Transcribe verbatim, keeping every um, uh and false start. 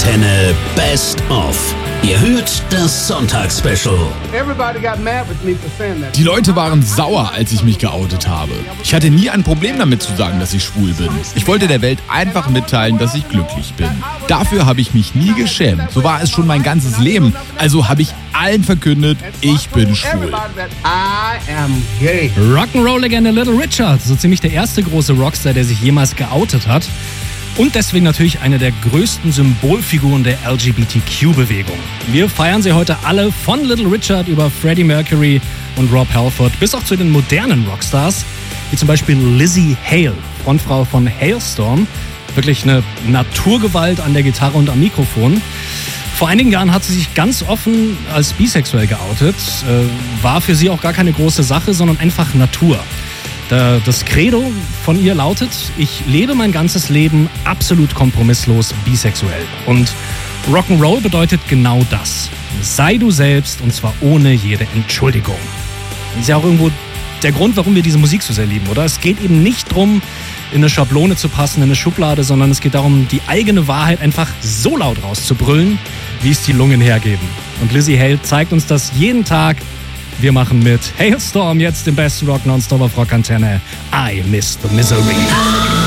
Rockantenne Best of. Ihr hört das Sonntagsspecial. Die Leute waren sauer, als ich mich geoutet habe. Ich hatte nie ein Problem damit zu sagen, dass ich schwul bin. Ich wollte der Welt einfach mitteilen, dass ich glücklich bin. Dafür habe ich mich nie geschämt. So war es schon mein ganzes Leben. Also habe ich allen verkündet, ich bin schwul. Rock'n'Roll-Legende Little Richard, so ziemlich der erste große Rockstar, der sich jemals geoutet hat. Und deswegen natürlich eine der größten Symbolfiguren der L G B T Q-Bewegung. Wir feiern sie heute alle, von Little Richard über Freddie Mercury und Rob Halford bis auch zu den modernen Rockstars, wie zum Beispiel Lzzy Hale, Frontfrau von Halestorm. Wirklich eine Naturgewalt an der Gitarre und am Mikrofon. Vor einigen Jahren hat sie sich ganz offen als bisexuell geoutet. Äh, war für sie auch gar keine große Sache, sondern einfach Natur. Das Credo von ihr lautet: Ich lebe mein ganzes Leben absolut kompromisslos bisexuell. Und Rock'n'Roll bedeutet genau das. Sei du selbst, und zwar ohne jede Entschuldigung. Das ist ja auch irgendwo der Grund, warum wir diese Musik so sehr lieben, oder? Es geht eben nicht darum, in eine Schablone zu passen, in eine Schublade, sondern es geht darum, die eigene Wahrheit einfach so laut rauszubrüllen, wie es die Lungen hergeben. Und Lzzy Hale zeigt uns das jeden Tag. Wir machen mit Halestorm jetzt den besten Rock nonstop auf Rockantenne. I Miss the Misery.